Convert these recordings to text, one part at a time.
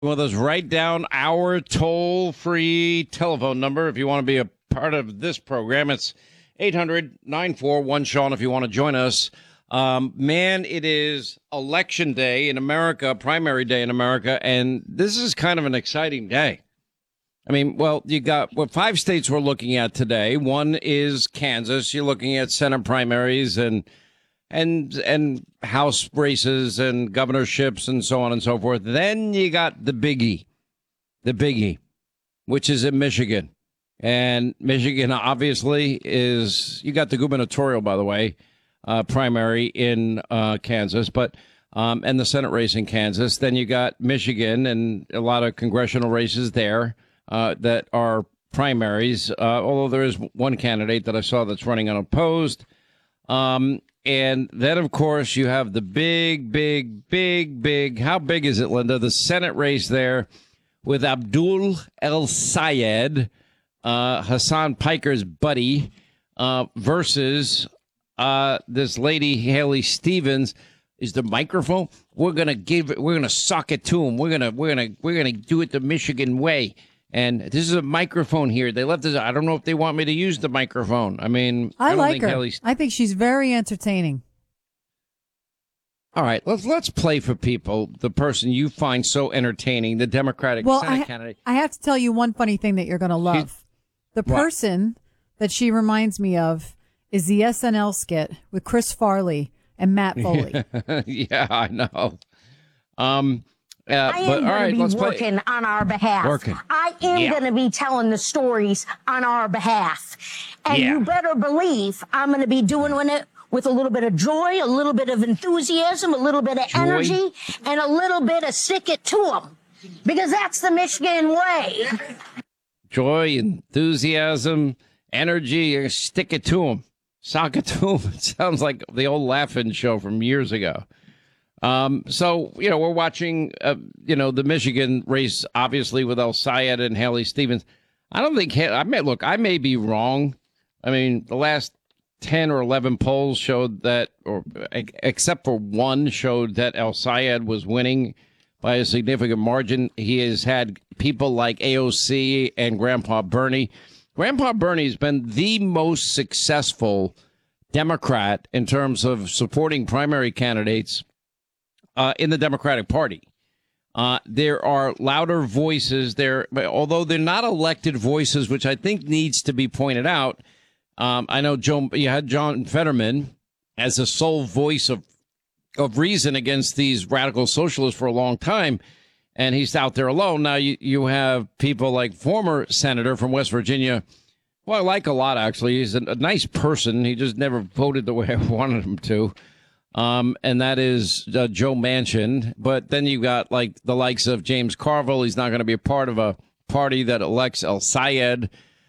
With us, write down our toll-free telephone number if you want to be a part of this program. It's 800-941-SEAN if you want to join us. Man, it is election day in America, primary day in America, and this is kind of an exciting day. I mean, well, you got 5 states we're looking at today. One is Kansas. You're looking at Senate primaries and House races and governorships and so on and so forth. Then you got the biggie, which is in Michigan. And Michigan obviously is, you got the gubernatorial, by the way, primary in Kansas, but and the Senate race in Kansas. Then you got Michigan and a lot of congressional races there that are primaries, although there is one candidate that I saw that's running unopposed. And then, of course, you have the big, how big is it, Linda? The Senate race there with Abdul El-Sayed, Hassan Piker's buddy, versus this lady, Haley Stevens. Is the microphone? We're going to sock it to him. We're going to do it the Michigan way. And this is a microphone here. They left us. I don't know if they want me to use the microphone. I mean, I don't like think her. I think she's very entertaining. All right, let's play for people the person you find so entertaining, the Democratic Senate candidate. I have to tell you one funny thing that you're going to love. The person that she reminds me of is the SNL skit with Chris Farley and Matt Foley. Yeah, I know. I am going to be working on our behalf. I am going to be telling the stories on our behalf. And you better believe I'm going to be doing it with a little bit of joy, a little bit of enthusiasm, a little bit of energy, and a little bit of stick it to them. Because that's the Michigan way. Joy, enthusiasm, energy, stick it to them. Sock it to them. It sounds like the old Laughing show from years ago. So, we're watching, the Michigan race, obviously, with El-Sayed and Haley Stevens. I don't think, I may be wrong. I mean, the last 10 or 11 polls showed that, or except for one, showed that El-Sayed was winning by a significant margin. He has had people like AOC and Grandpa Bernie. Grandpa Bernie has been the most successful Democrat in terms of supporting primary candidates in the Democratic Party. There are louder voices there, although they're not elected voices, which I think needs to be pointed out. I know you had John Fetterman as a sole voice of reason against these radical socialists for a long time, and he's out there alone. Now you have people like former senator from West Virginia, who I like a lot, actually. He's a nice person. He just never voted the way I wanted him to. And that is Joe Manchin. But then you got like the likes of James Carville. He's not going to be a part of a party that elects El-Sayed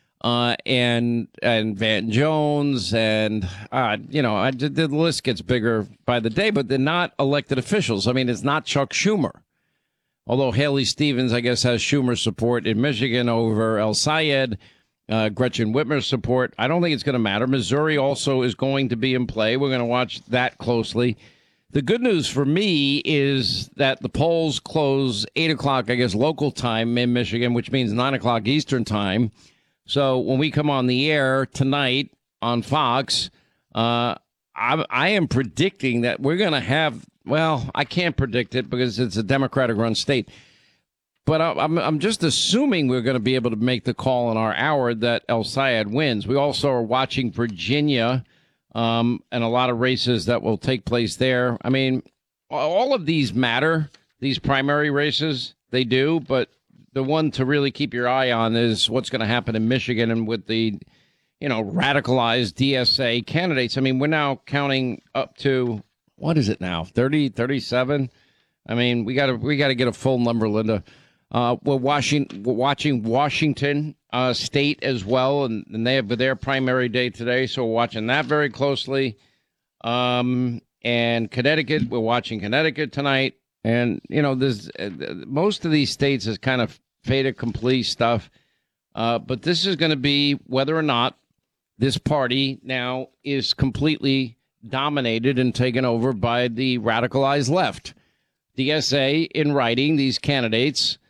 and Van Jones. And, the list gets bigger by the day, but they're not elected officials. I mean, it's not Chuck Schumer. Although Haley Stevens, I guess, has Schumer's support in Michigan over El-Sayed. Gretchen Whitmer's support. I don't think it's going to matter. Missouri also is going to be in play. We're going to watch that closely. The good news for me is that the polls close 8 o'clock, I guess, local time in Michigan, which means 9 o'clock Eastern time. So when we come on the air tonight on Fox, I am predicting that we're going to have, well, I can't predict it because it's a Democratic-run state. But I'm just assuming we're going to be able to make the call in our hour that El-Sayed wins. We also are watching Virginia and a lot of races that will take place there. I mean, all of these matter, these primary races, they do. But the one to really keep your eye on is what's going to happen in Michigan and with the, radicalized DSA candidates. I mean, we're now counting up to, what is it now, 30, 37? I mean, we got to get a full number, Linda. We're watching Washington State as well, and they have their primary day today, so we're watching that very closely. And Connecticut, we're watching Connecticut tonight. And, there's most of these states is kind of fait accompli stuff. But this is going to be whether or not this party now is completely dominated and taken over by the radicalized left. DSA in writing these candidates